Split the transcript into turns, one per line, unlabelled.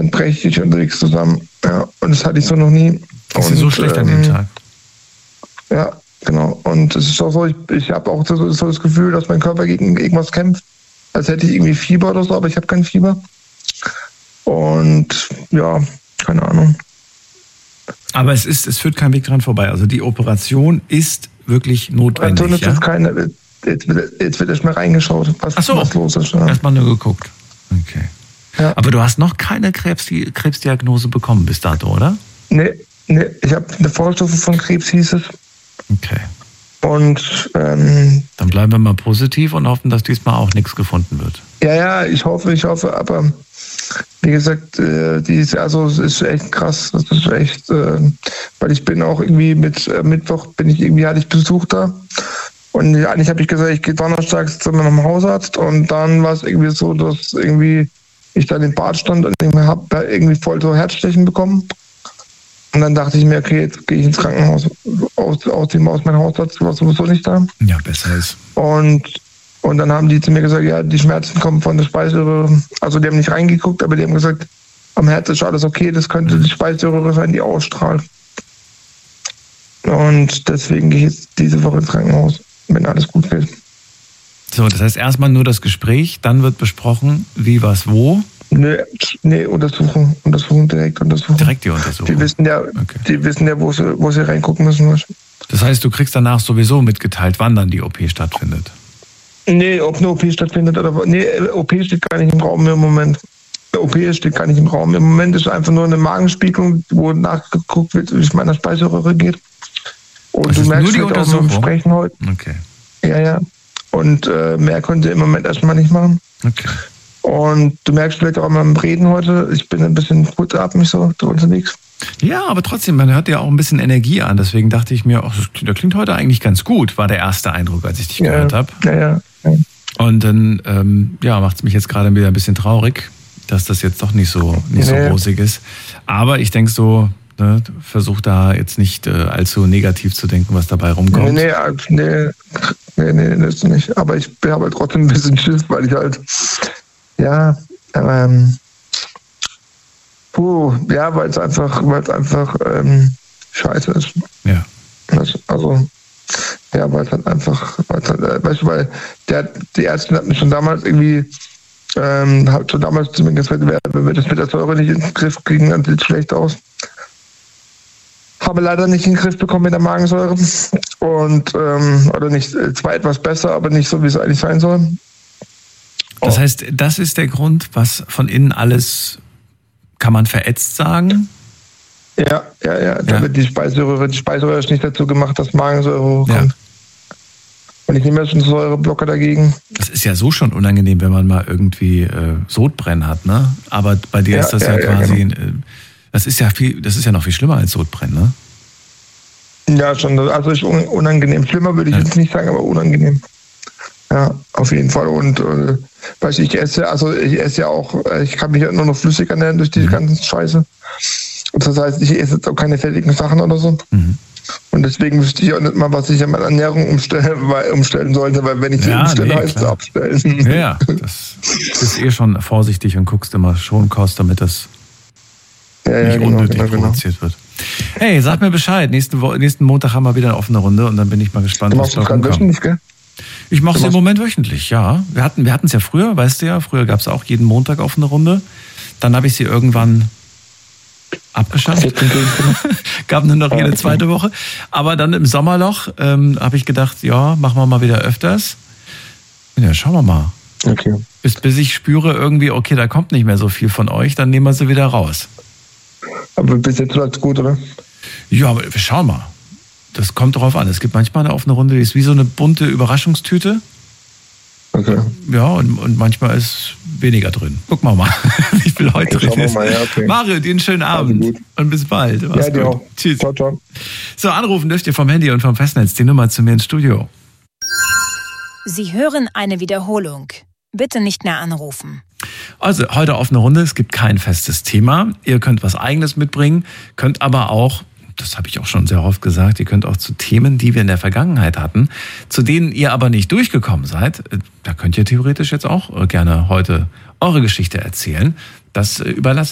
dann breche ich unterwegs zusammen. Ja, und das hatte ich so noch nie.
Das ist so schlecht an dem Tag.
Ja, genau. Und es ist auch so, ich habe auch so das Gefühl, dass mein Körper gegen irgendwas kämpft. Als hätte ich irgendwie Fieber oder so, aber ich habe kein Fieber. Und ja, keine Ahnung.
Aber es führt kein Weg dran vorbei. Also die Operation ist wirklich notwendig.
Also, jetzt wird erstmal reingeschaut, was los ist. Ja.
Erstmal nur geguckt. Okay.
Ja.
Aber du hast noch keine Krebsdiagnose bekommen bis dato, oder?
Nee, ich habe eine Vorstufe von Krebs, hieß es.
Okay.
Und
dann bleiben wir mal positiv und hoffen, dass diesmal auch nichts gefunden wird.
Ja, ich hoffe, aber wie gesagt, es ist echt krass. Das ist echt, weil ich bin auch irgendwie Mittwoch hatte ich Besuch da. Und eigentlich habe ich gesagt, ich gehe donnerstags zu meinem Hausarzt und dann war es irgendwie so, dass irgendwie ich da im Bad stand und habe da irgendwie voll so Herzstechen bekommen. Und dann dachte ich mir, okay, jetzt gehe ich ins Krankenhaus. Aus meinem Hausarzt war sowieso nicht da.
Ja, besser ist.
Und dann haben die zu mir gesagt, ja, die Schmerzen kommen von der Speiseröhre. Also die haben nicht reingeguckt, aber die haben gesagt, am Herz ist alles okay, das könnte die Speiseröhre sein, die ausstrahlt. Und deswegen gehe ich jetzt diese Woche ins Krankenhaus, wenn alles gut geht.
So, das heißt erstmal nur das Gespräch, dann wird besprochen, wie, was, wo?
Nee, Untersuchung. Direkt
die Untersuchung?
Die wissen ja, wo sie reingucken müssen.
Das heißt, du kriegst danach sowieso mitgeteilt, wann dann die OP stattfindet?
Nee, ob eine OP stattfindet oder... Nee, OP steht gar nicht im Raum im Moment. OP steht gar nicht im Raum. Im Moment ist einfach nur eine Magenspiegelung, wo nachgeguckt wird, wie es meiner Speiseröhre geht. Und
das
du
ist
merkst
nur die Untersuchung?
Auch Sprechen heute.
Okay.
Ja. Und mehr konnte im Moment erstmal nicht machen.
Okay.
Und du merkst vielleicht auch beim Reden heute, ich bin ein bisschen kurzatmig so unterwegs.
Ja, aber trotzdem, man hört ja auch ein bisschen Energie an. Deswegen dachte ich mir, das klingt heute eigentlich ganz gut, war der erste Eindruck, als ich dich gehört habe.
Ja.
Und dann macht es mich jetzt gerade wieder ein bisschen traurig, dass das jetzt doch nicht so rosig ist. Aber ich denke so, ne, versuch da jetzt nicht allzu negativ zu denken, was dabei rumkommt. Nee, das ist nicht. Aber ich habe halt trotzdem ein bisschen Schiss, weil ich halt, weil es einfach scheiße ist. Ja. Weil die Ärztin hat mich schon damals irgendwie, hat schon damals zu mir gesagt, wenn wir das mit der Säure nicht in den Griff kriegen, dann sieht es schlecht aus. Habe leider nicht in den Griff bekommen mit der Magensäure. Und, oder nicht, zwar etwas besser, aber nicht so, wie es eigentlich sein soll. Das heißt, das ist der Grund, was von innen alles, kann man verätzt sagen? Ja. Damit die Speiseröhre ist nicht dazu gemacht, dass Magensäure kommt. Und ich nehme jetzt einen Säureblocker dagegen. Das ist ja so schon unangenehm, wenn man mal irgendwie Sodbrennen hat, ne? Aber bei dir ist das ja quasi, genau. Das ist ja noch viel schlimmer als Sodbrennen, ne? Ja, schon. Also ist unangenehm. Schlimmer würde ich jetzt nicht sagen, aber unangenehm. Ja, auf jeden Fall. Und ich esse ja auch, ich kann mich ja nur noch flüssig ernähren durch diese ganzen Scheiße. Und das heißt, ich esse jetzt auch keine fertigen Sachen oder so. Mhm. Und deswegen wüsste ich auch nicht mal, was ich an meiner Ernährung umstellen sollte, weil wenn ich sie umstelle, heißt es abstellen. Ja, das ist schon vorsichtig und guckst immer schon Kost, damit das nicht unnötig provoziert wird. Hey, sag mir Bescheid. Nächsten Montag haben wir wieder eine offene Runde und dann bin ich mal gespannt, was da rumkommt. Wöchentlich, gell? Ich mache es im Moment wöchentlich, ja. Wir hatten es ja früher, weißt du ja. Früher gab es auch jeden Montag offene Runde. Dann habe ich sie irgendwann abgeschafft. Gab nur noch jede zweite Woche. Aber dann im Sommerloch habe ich gedacht, ja, machen wir mal wieder öfters. Ja, schauen wir mal. Okay. Bis ich spüre irgendwie, okay, da kommt nicht mehr so viel von euch, dann nehmen wir sie wieder raus. Aber bis jetzt läuft's gut, oder? Ja, aber wir schauen mal. Das kommt darauf an. Es gibt manchmal eine offene Runde, die ist wie so eine bunte Überraschungstüte. Okay. Ja, und manchmal ist weniger drin. Gucken wir mal, wie viel heute drin ist. Okay. Mario, dir einen schönen Abend und bis bald. Mach's gut. Auch. Tschüss. Ciao. So, anrufen dürft ihr vom Handy und vom Festnetz die Nummer zu mir ins Studio.
Sie hören eine Wiederholung. Bitte nicht mehr anrufen.
Also, heute offene Runde. Es gibt kein festes Thema. Ihr könnt was Eigenes mitbringen, könnt aber auch, das habe ich auch schon sehr oft gesagt, ihr könnt auch zu Themen, die wir in der Vergangenheit hatten, zu denen ihr aber nicht durchgekommen seid, da könnt ihr theoretisch jetzt auch gerne heute eure Geschichte erzählen. Das überlasse